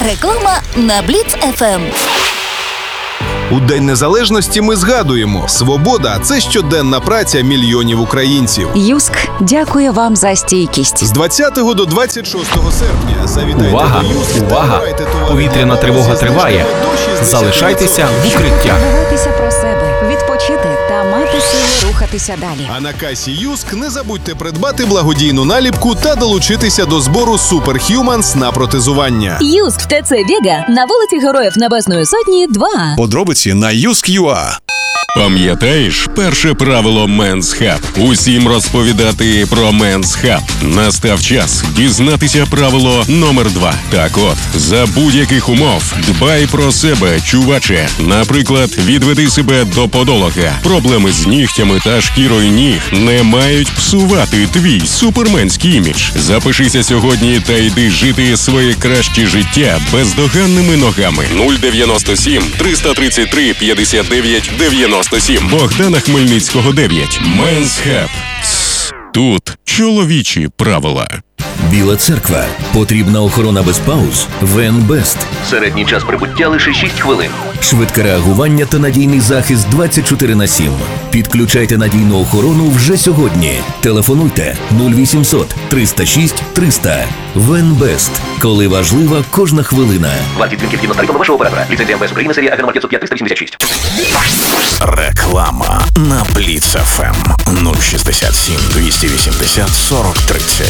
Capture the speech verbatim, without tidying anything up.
Реклама на Бліц еф ем. У День Незалежності ми згадуємо: свобода – це щоденна праця мільйонів українців. Юск дякує вам за стійкість. З двадцятого до двадцять шостого серпня завітайте Увага! до Юск та Увага! обирайте товари Повітряна для тривога дорозі триває. знижками до шістдесят Залишайтеся в відсотків. укриттях. Турбуватися про себе, відпочити та мати сили рухатися далі. А на касі Юск не забудьте придбати благодійну наліпку та долучитися до збору Superhumans на протезування. Юск в ТЦ Вега на вулиці Героїв Небесної Сотні, два. Подробиці на юск крапка ю а. Пам'ятаєш перше правило Men's Hub? Усім розповідати про Men's Hub. Настав час дізнатися правило номер два. Так от, за будь-яких умов дбай про себе, чуваче. Наприклад, відведи себе до подолога. Проблеми з нігтями та шкірою ніг не мають псувати твій суперменський імідж. Запишися сьогодні та йди жити своє краще життя бездоганними ногами. нуль дев'яносто сім триста тридцять три п'ятдесят дев'ять дев'яносто сім. Богдана Хмельницького, дев'ять. Men's Hub. Тс, тут чоловічі правила. Біла церква. Потрібна охорона без пауз. Венбест. Середній час прибуття лише шість хвилин. Швидке реагування та надійний захист двадцять чотири на сім. Підключайте надійну охорону вже сьогодні. Телефонуйте нуль вісімсот триста шість триста. Венбест. Коли важлива кожна хвилина. Вартість дзвінків згідно з тарифами вашого оператора. Ліцензія ем ве ес України, серія АГ номер п'ятсот п'ять триста вісімдесят шість. Реклама на Бліц еф ем нуль шістдесят сім двісті вісімдесят сорок тридцять.